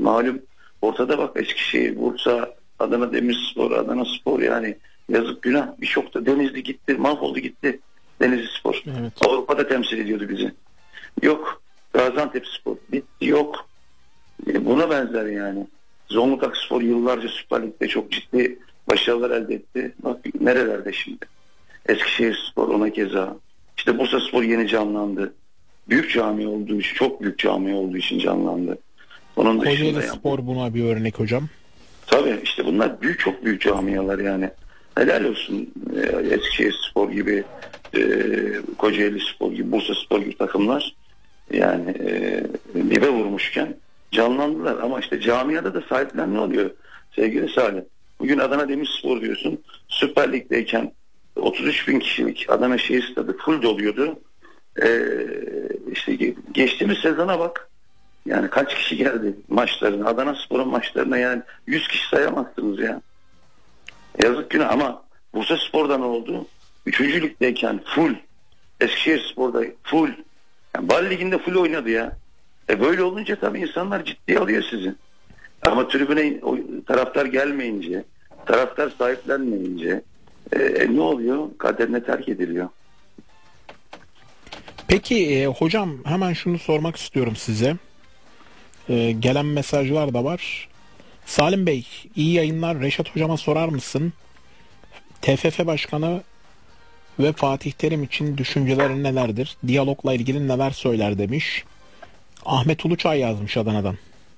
malum ortada bak, Eskişehir, Bursa, Adana Demirspor, Adana Spor, yani yazık günah. Birçok da Denizli gitti, mahvoldu gitti Denizli Spor. Evet. Avrupa'da temsil ediyordu bizi. Yok. Gaziantep Spor bitti, yok. Buna benzer yani. Zonguldak Spor yıllarca Süper Lig'de çok ciddi başarılar elde etti. Bak nerelerde şimdi. Eskişehir Spor ona keza. İşte Bursa Spor yeni canlandı. Büyük cami olduğu için, çok büyük cami olduğu için canlandı. Onun Kocaeli Spor buna bir örnek hocam. Tabii işte bunlar büyük, çok büyük camialar yani. Helal olsun Eskişehir Spor gibi, Kocaeli Spor gibi, Bursa Spor gibi takımlar yani dibe vurmuşken canlandılar. Ama işte camiada da sahiplenme oluyor sevgili Salih. Bugün Adana Demirspor diyorsun, Süper Lig'deyken 33 bin kişilik Adana Şehir Stadı full doluyordu. İşte geçtiğimiz sezona bak. Yani kaç kişi geldi maçlarına, Adana Spor'un maçlarına, yani 100 kişi sayamazsınız ya. Yazık günah. Ama Bursa Spor'da ne oldu? 3. ligdeyken full, Eskişehir Spor'da full, yani Bal Ligi'nde full oynadı ya. Böyle olunca tabii insanlar ciddiye alıyor sizi. Ama tribüne taraftar gelmeyince, taraftar sahiplenmeyince ne oluyor? Kaderine terk ediliyor. Peki hocam, hemen şunu sormak istiyorum size. Gelen mesajlar da var. Salim Bey, iyi yayınlar. Reşat hocama sorar mısın? TFF Başkanı ve Fatih Terim için düşünceleri nelerdir? Diyalogla ilgili neler söyler demiş. Ahmet Uluçay yazmış Adana'dan.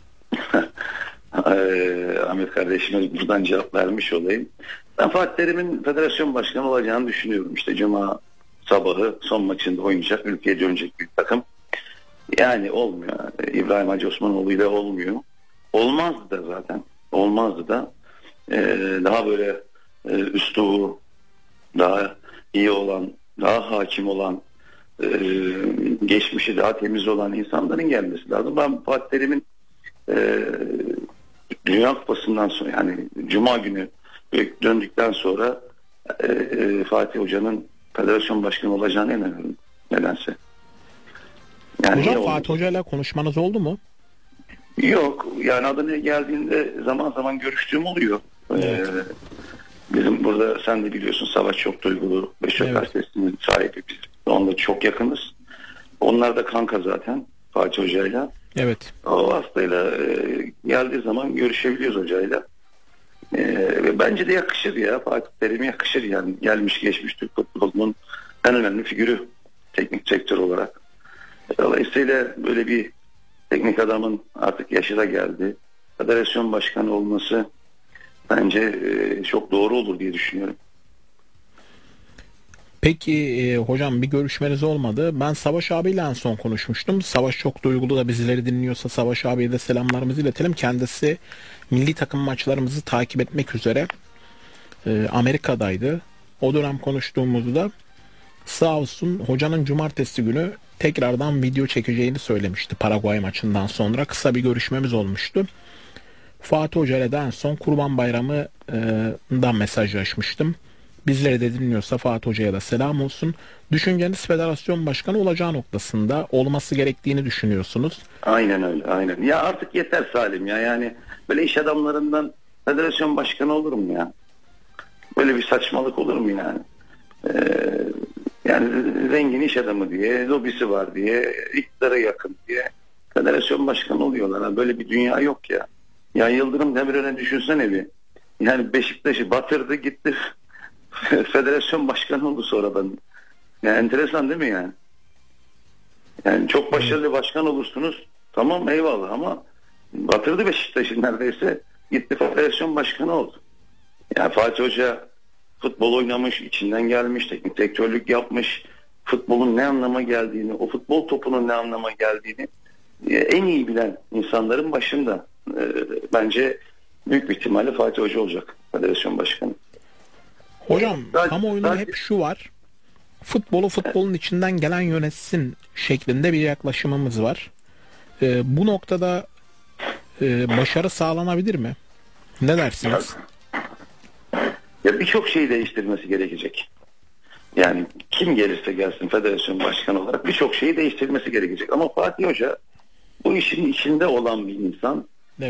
Ahmet kardeşime buradan cevap vermiş olayım. Ben Fatih Terim'in federasyon başkanı olacağını düşünüyorum. İşte Cuma sabahı son maçında oynayacak, ülkeye dönecek bir takım. Yani olmuyor. İbrahim Hacı Osmanoğlu ile olmuyor. Olmazdı da zaten. Olmazdı da. Daha böyle üslubu daha iyi olan, daha hakim olan, geçmişi daha temiz olan insanların gelmesi lazım. Ben Fatih Terim'in Dünya Kupası'ndan sonra, yani Cuma günü döndükten sonra Fatih Hoca'nın federasyon başkanı olacağını inanıyorum. Nedense. Yani hocam Fatih Hoca ile konuşmanız oldu mu? Yok. Yani Adana'ya geldiğinde zaman zaman görüştüğüm oluyor. Evet. Bizim burada, sen de biliyorsun, Savaş çok duygulu. Beşiktaş Üniversitesi'nin sahibi biz. Onunla çok yakınız. Onlar da kanka zaten Fatih Hoca'yla. Evet. O hastayla geldiği zaman görüşebiliyoruz hocayla. Ve bence de yakışır ya. Fatih Terim'e yakışır yani. Gelmiş geçmiş Türk futbolunun en önemli figürü teknik direktör olarak. Dolayısıyla böyle bir teknik adamın artık yaşı da geldi. Federasyon başkanı olması bence çok doğru olur diye düşünüyorum. Peki hocam, bir görüşmeniz olmadı. Ben Savaş abiyle en son konuşmuştum. Savaş çok duygulu, da bizleri dinliyorsa Savaş abiye de selamlarımızı iletelim. Kendisi milli takım maçlarımızı takip etmek üzere Amerika'daydı. O dönem konuştuğumuzda sağ olsun hocanın cumartesi günü tekrardan video çekeceğini söylemişti Paraguay maçından sonra. Kısa bir görüşmemiz olmuştu. Fatih Hoca ile de en son Kurban Bayramı'ndan mesajlaşmıştım. Bizleri de dinliyorsa Fatih Hoca'ya da selam olsun. Düşünceniz federasyon başkanı olacağı noktasında olması gerektiğini düşünüyorsunuz. Aynen öyle, aynen. Ya artık yeter Salim ya. Yani böyle iş adamlarından federasyon başkanı olur mu ya? Böyle bir saçmalık olur mu yani? Yani zengin iş adamı diye, lobisi var diye, iktidara yakın diye federasyon başkanı oluyorlar. Böyle bir dünya yok ya. Ya Yıldırım Demirören'i düşünsene bir. Yani Beşiktaş'ı batırdı gitti. Federasyon başkanı oldu sonradan. Yani enteresan değil mi yani? Yani çok başarılı bir başkan olursunuz. Tamam, eyvallah, ama batırdı Beşiktaş'ı neredeyse. Gitti federasyon başkanı oldu. Yani Fatih Hoca futbol oynamış, içinden gelmiş, teknik direktörlük yapmış. Futbolun ne anlama geldiğini, o futbol topunun ne anlama geldiğini en iyi bilen insanların başında. Bence büyük bir ihtimalle Fatih Hoca olacak federasyon başkanı. Hocam kamuoyunda hep şu var. Futbolu futbolun içinden gelen yönetsin şeklinde bir yaklaşımımız var. Bu noktada başarı sağlanabilir mi? Ne dersiniz? Ya birçok şeyi değiştirmesi gerekecek. Yani kim gelirse gelsin federasyon başkanı olarak birçok şeyi değiştirmesi gerekecek. Ama Fatih Hoca bu işin içinde olan bir insan.